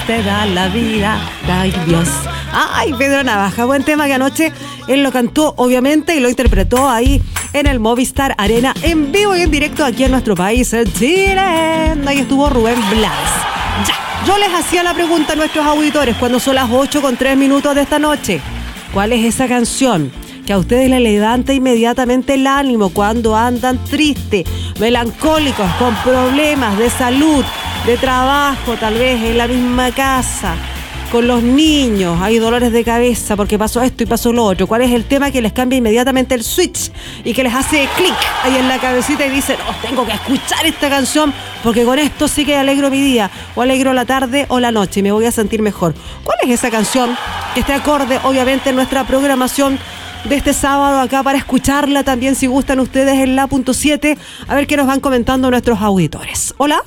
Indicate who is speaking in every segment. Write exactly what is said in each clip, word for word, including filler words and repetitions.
Speaker 1: te da la vida. Ay, Dios. Ay, Pedro Navaja, buen tema que anoche él lo cantó, obviamente, y lo interpretó ahí en el Movistar Arena, en vivo y en directo aquí en nuestro país, en Chile. Ahí estuvo Rubén Blades. Ya, yo les hacía la pregunta a nuestros auditores cuando son las ocho con tres minutos de esta noche. ¿Cuál es esa canción que a ustedes les levanta inmediatamente el ánimo cuando andan tristes, melancólicos, con problemas de salud, de trabajo, tal vez en la misma casa, con los niños, hay dolores de cabeza porque pasó esto y pasó lo otro? ¿Cuál es el tema que les cambia inmediatamente el switch y que les hace clic ahí en la cabecita y dicen, oh, tengo que escuchar esta canción porque con esto sí que alegro mi día, o alegro la tarde o la noche y me voy a sentir mejor? ¿Cuál es esa canción que esté acorde, obviamente, en nuestra programación de este sábado acá para escucharla también, si gustan ustedes, en la punto siete? A ver qué nos van comentando nuestros auditores. Hola.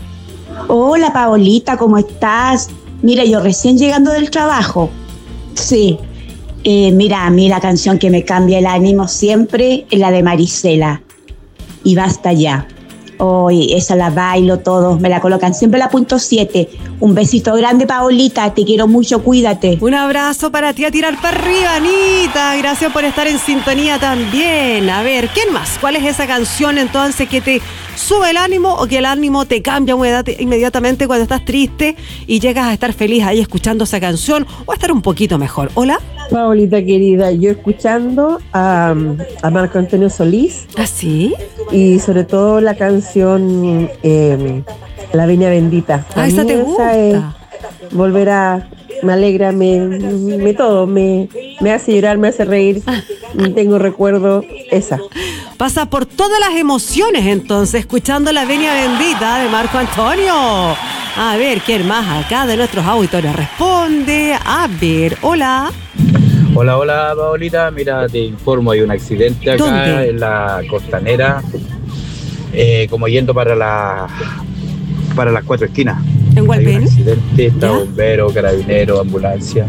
Speaker 2: Hola, Paolita, ¿cómo estás? Mira, yo recién llegando del trabajo. Sí. Eh, mira, a mí la canción que me cambia el ánimo siempre es la de Marisela. Y basta ya. Hoy oh, esa la bailo todos, me la colocan siempre a la punto siete. Un besito grande, Paolita, te quiero mucho, cuídate.
Speaker 1: Un abrazo para ti, a tirar para arriba, Anita. Gracias por estar en sintonía también. A ver, ¿quién más? ¿Cuál es esa canción entonces que te sube el ánimo o que el ánimo te cambia inmediatamente cuando estás triste y llegas a estar feliz ahí escuchando esa canción o a estar un poquito mejor? Hola.
Speaker 3: Paolita querida, yo escuchando a, a Marco Antonio Solís.
Speaker 1: ¿Ah, sí?
Speaker 3: Y sobre todo la canción eh, La Viña Bendita.
Speaker 1: Ah, esa te gusta.
Speaker 3: Es, volver a... Me alegra, me, me todo, me, me hace llorar, me hace reír. Tengo recuerdo esa.
Speaker 1: Pasa por todas las emociones entonces, escuchando La Venia Bendita de Marco Antonio. A ver, ¿quién más acá de nuestros auditores responde? A ver, hola.
Speaker 4: Hola, hola, Paolita. Mira, te informo, hay un accidente acá.
Speaker 1: ¿Dónde?
Speaker 4: En la Costanera, eh, como yendo para la para las cuatro esquinas.
Speaker 1: ¿En Hualpén?
Speaker 4: Hay un accidente, está
Speaker 1: ¿Ya?
Speaker 4: bombero, carabinero, ambulancia.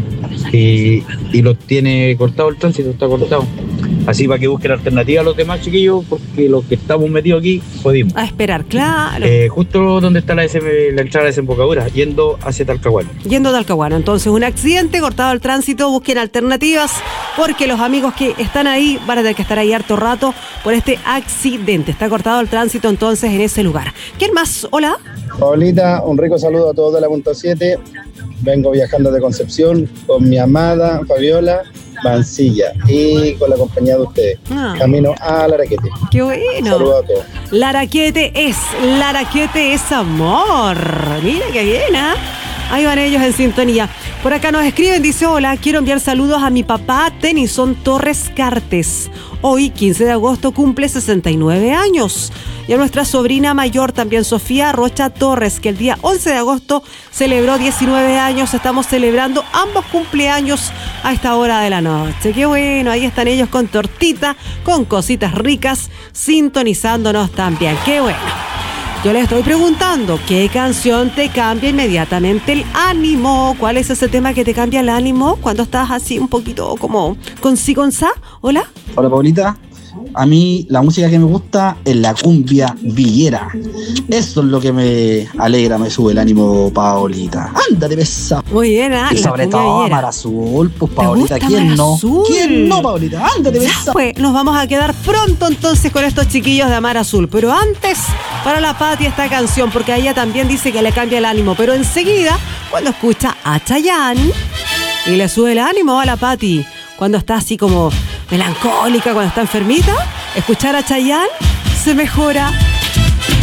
Speaker 4: Y, y lo tiene cortado el tránsito, está cortado. Así para que busquen alternativa a los demás chiquillos, porque los que estamos metidos aquí, jodimos.
Speaker 1: A esperar, claro.
Speaker 4: Eh, justo donde está la, S M, la entrada de la desembocadura, yendo hacia Talcahuano.
Speaker 1: Yendo a Talcahuano. Entonces, un accidente, cortado el tránsito, busquen alternativas, porque los amigos que están ahí van a tener que estar ahí harto rato por este accidente. Está cortado el tránsito entonces en ese lugar. ¿Quién más? Hola.
Speaker 5: Paolita, un rico saludo a todos de la punto siete. Vengo viajando de Concepción con mi amada Fabiola Mancilla y con la compañía de ustedes.
Speaker 1: Ah.
Speaker 5: Camino a Laraquete.
Speaker 1: ¡Qué bueno!
Speaker 5: Saludos a todos.
Speaker 1: Laraquete es, Laraquete es amor. Mira qué bien, ¿eh? Ahí van ellos en sintonía. Por acá nos escriben, dice, hola, quiero enviar saludos a mi papá Tennyson Torres Cartes. Hoy, quince de agosto, cumple sesenta y nueve años. Y a nuestra sobrina mayor también, Sofía Rocha Torres, que el día once de agosto celebró diecinueve años. Estamos celebrando ambos cumpleaños a esta hora de la noche. Qué bueno, ahí están ellos con tortita, con cositas ricas, sintonizándonos también. Qué bueno. Yo les estoy preguntando, ¿qué canción te cambia inmediatamente el ánimo? ¿Cuál es ese tema que te cambia el ánimo cuando estás así un poquito como con sí, con sa? ¿Hola?
Speaker 6: Hola, Paolita. A mí la música que me gusta es la cumbia villera. Eso es lo que me alegra, me sube el ánimo, Paolita. Ándate, pesa.
Speaker 1: Muy bien, ¿ah?
Speaker 6: Y sobre todo Mar Azul, pues, Paolita. ¿Quién no?
Speaker 1: Azul?
Speaker 6: ¿Quién no, Paolita? Ándate, pesa.
Speaker 1: Pues nos vamos a quedar pronto entonces con estos chiquillos de Amar Azul. Pero antes, para la Pati esta canción, porque a ella también dice que le cambia el ánimo. Pero enseguida, cuando escucha a Chayanne y le sube el ánimo a la Pati, cuando está así como melancólica, cuando está enfermita, escuchar a Chayanne se mejora